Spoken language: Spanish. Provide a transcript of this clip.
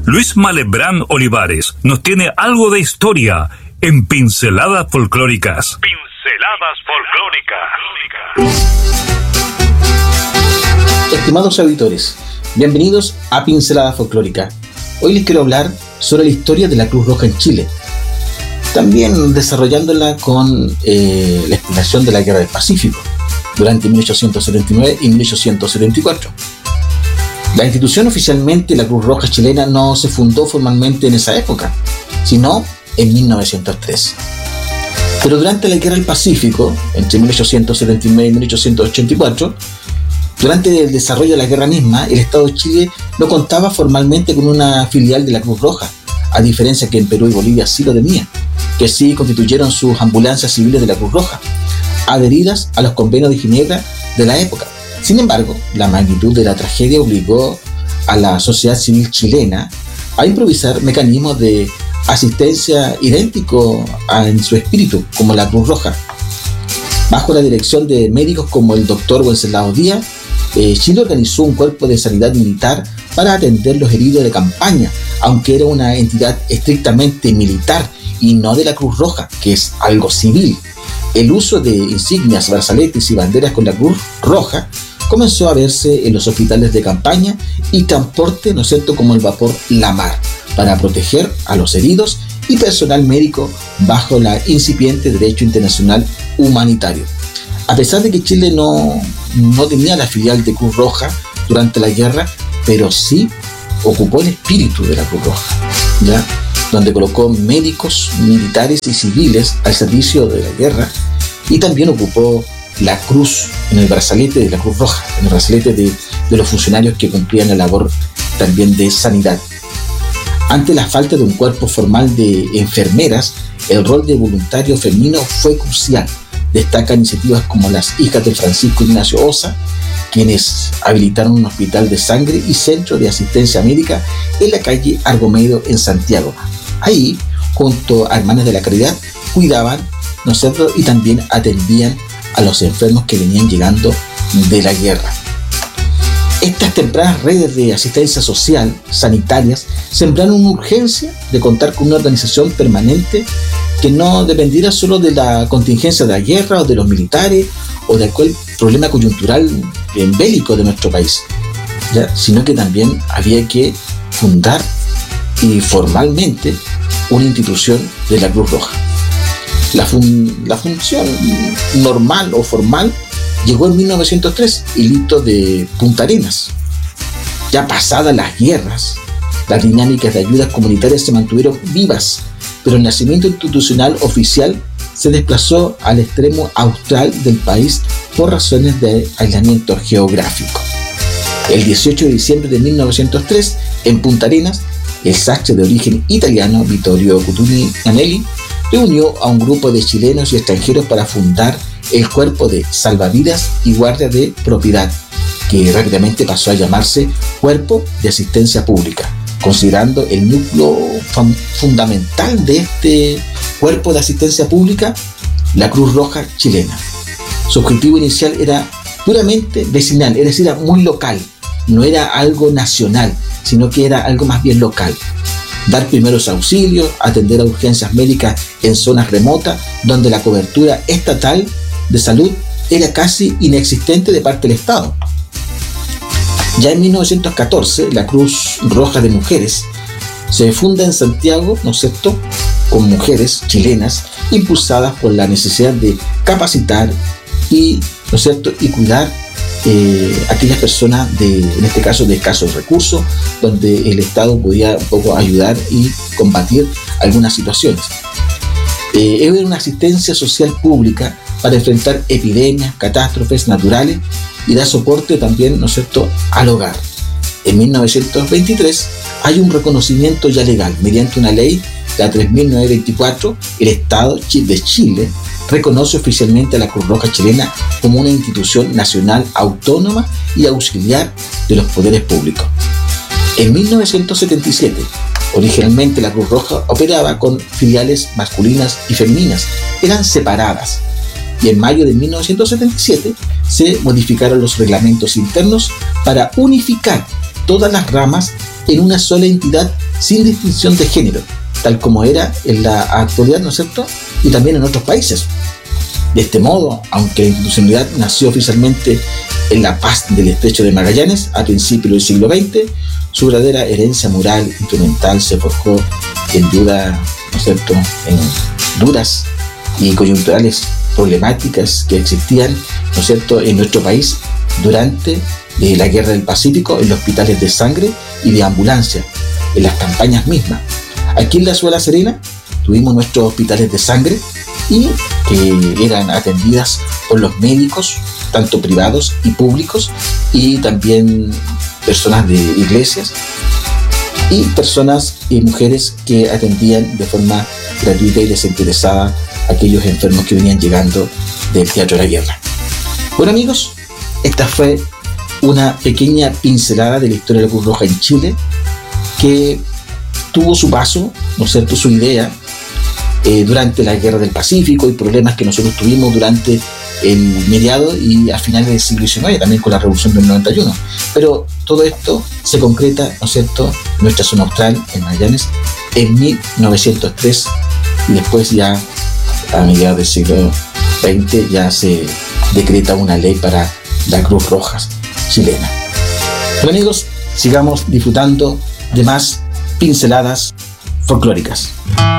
Luis Malebrán Olivares nos tiene algo de historia en Pinceladas Folclóricas. Estimados auditores, bienvenidos a Pinceladas Folclóricas. Hoy les quiero hablar sobre la historia de la Cruz Roja en Chile, también desarrollándola con la explicación de la Guerra del Pacífico durante 1879 y 1874. La institución oficialmente, la Cruz Roja chilena, no se fundó formalmente en esa época, sino en 1903. Pero durante la Guerra del Pacífico, entre 1879 y 1884, durante el desarrollo de la guerra misma, el Estado de Chile no contaba formalmente con una filial de la Cruz Roja, a diferencia que en Perú y Bolivia sí lo tenía, que sí constituyeron sus ambulancias civiles de la Cruz Roja, adheridas a los convenios de Ginebra de la época. Sin embargo, la magnitud de la tragedia obligó a la sociedad civil chilena a improvisar mecanismos de asistencia idénticos en su espíritu, como la Cruz Roja. Bajo la dirección de médicos como el doctor Wenceslao Díaz, Chile organizó un cuerpo de sanidad militar para atender los heridos de campaña, aunque era una entidad estrictamente militar y no de la Cruz Roja, que es algo civil. El uso de insignias, brazaletes y banderas con la Cruz Roja comenzó a verse en los hospitales de campaña y transporte, ¿no es cierto?, como el vapor La Mar, para proteger a los heridos y personal médico bajo la incipiente derecho internacional humanitario. A pesar de que Chile no tenía la filial de Cruz Roja durante la guerra, pero sí ocupó el espíritu de la Cruz Roja, ¿ya?, donde colocó médicos, militares y civiles al servicio de la guerra, y también ocupó la cruz en el brazalete de la Cruz Roja, en el brazalete de los funcionarios que cumplían la labor también de sanidad. Ante la falta de un cuerpo formal de enfermeras, el rol de voluntario femenino fue crucial. Destacan iniciativas como las Hijas de Francisco Ignacio Ossa, quienes habilitaron un hospital de sangre y centro de asistencia médica en la calle Argomedo en Santiago. Ahí, junto a Hermanas de la Caridad, cuidaban, ¿no es cierto?, y también atendían a los enfermos que venían llegando de la guerra. Estas tempranas redes de asistencia social, sanitarias, sembraron una urgencia de contar con una organización permanente que no dependiera solo de la contingencia de la guerra o de los militares o de aquel problema coyuntural bélico de nuestro país, ¿ya?, sino que también había que fundar y formalmente una institución de la Cruz Roja. La función normal o formal llegó en 1903, hilito de Punta Arenas. Ya pasadas las guerras, las dinámicas de ayudas comunitarias se mantuvieron vivas, pero el nacimiento institucional oficial se desplazó al extremo austral del país por razones de aislamiento geográfico. El 18 de diciembre de 1903, en Punta Arenas, el sastre de origen italiano Vittorio Cutuni Anelli reunió a un grupo de chilenos y extranjeros para fundar el Cuerpo de Salvavidas y Guardia de Propiedad, que rápidamente pasó a llamarse Cuerpo de Asistencia Pública, considerando el núcleo fundamental de este Cuerpo de Asistencia Pública la Cruz Roja chilena. Su objetivo inicial era puramente vecinal, es decir, era muy local, no era algo nacional, sino que era algo más bien local. Dar primeros auxilios, atender a urgencias médicas en zonas remotas donde la cobertura estatal de salud era casi inexistente de parte del Estado. Ya en 1914, la Cruz Roja de Mujeres se funda en Santiago, ¿no es cierto?, con mujeres chilenas impulsadas por la necesidad de capacitar y, ¿no es cierto?, y cuidar aquellas personas en este caso de escasos recursos, donde el Estado podía un poco ayudar y combatir algunas situaciones. Es una asistencia social pública para enfrentar epidemias, catástrofes naturales y dar soporte también, ¿no es cierto?, al hogar. En 1923 hay un reconocimiento ya legal mediante una ley, la 3924. El Estado de Chile reconoce oficialmente a la Cruz Roja chilena como una institución nacional autónoma y auxiliar de los poderes públicos. En 1977, originalmente la Cruz Roja operaba con filiales masculinas y femeninas, eran separadas, y en mayo de 1977 se modificaron los reglamentos internos para unificar todas las ramas en una sola entidad sin distinción de género, tal como era en la actualidad, ¿no es cierto?, y también en otros países. De este modo, aunque la institucionalidad nació oficialmente en la paz del Estrecho de Magallanes a principios del siglo XX, su verdadera herencia moral e instrumental se forjó en duda, ¿no es cierto?, en duras y coyunturales problemáticas que existían, ¿no es cierto?, en nuestro país durante la Guerra del Pacífico, en los hospitales de sangre y de ambulancia, en las campañas mismas. Aquí en la ciudad de La Serena tuvimos nuestros hospitales de sangre y que eran atendidas por los médicos, tanto privados y públicos, y también personas de iglesias y personas y mujeres que atendían de forma gratuita y desinteresada a aquellos enfermos que venían llegando del teatro de la guerra. Bueno, amigos, esta fue una pequeña pincelada de la historia de la Cruz Roja en Chile, que tuvo su paso, ¿no es cierto?, su idea durante la Guerra del Pacífico y problemas que nosotros tuvimos durante el mediado y a finales del siglo XIX, también con la Revolución del 91. Pero todo esto se concreta, ¿no es cierto?, en nuestra zona austral, en Magallanes, en 1903, y después ya a mediados del siglo XX ya se decreta una ley para la Cruz Roja chilena. Bueno, amigos, sigamos disfrutando de más pinceladas folclóricas.